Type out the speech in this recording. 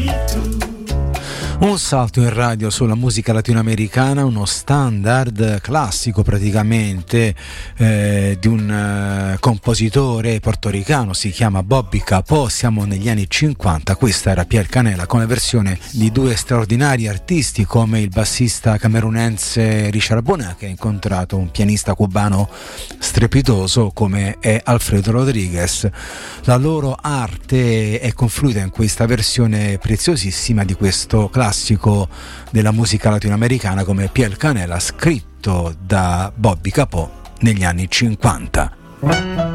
Un salto in radio sulla musica latinoamericana, uno standard classico praticamente di un compositore portoricano, si chiama Bobby Capó. Siamo negli anni 50, questa era Pier Canela con la versione di due straordinari artisti come il bassista camerunense Richard Bona, che ha incontrato un pianista cubano strepitoso come è Alfredo Rodriguez. La loro arte è confluita in questa versione preziosissima di questo classico della musica latinoamericana come Pier Canela, scritto da Bobby Capó negli anni 50.